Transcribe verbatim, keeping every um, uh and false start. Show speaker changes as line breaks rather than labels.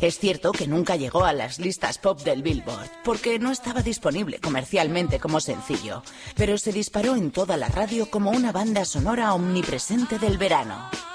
Es cierto que nunca llegó a las listas pop del Billboard, porque no estaba disponible comercialmente como sencillo, pero se disparó en toda la radio como una banda sonora omnipresente del verano.